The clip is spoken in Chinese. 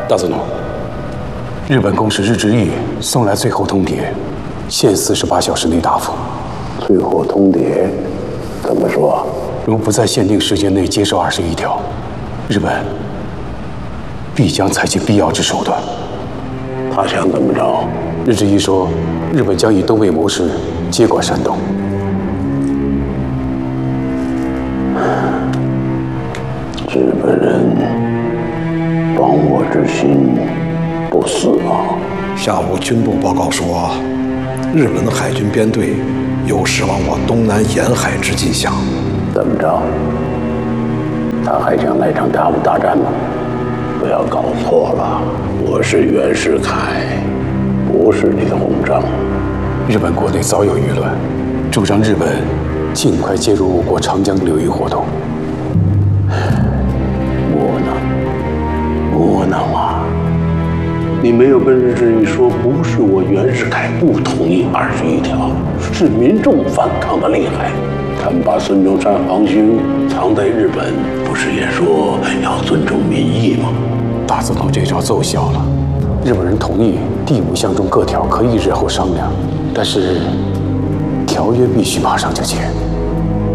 大总统，日本公使日之义送来最后通牒，限48小时内答复。 最后通牒怎么说？ 如不在限定时间内接受21条，日本必将采取必要之手段。 他想怎么着？ 日之义说，日本将以东北模式接管山东。 日本人亡我之心不死啊！ 下午军部报告说，日本的海军编队有驶往我东南沿海之迹象。 怎么着？他还想来场大战吗？不要搞错了，我是袁世凯，不是李鸿章。 日本国内早有舆论，主张日本尽快介入我国长江流域活动。窝囊啊！你没有跟日之义说，不是我袁世凯不同意21条，是民众反抗的厉害。他们把孙中山皇兄藏在日本，不是也说要尊重民意吗？大总统这招奏效了，日本人同意第5项中各条可以日后商量，但是条约必须马上就签。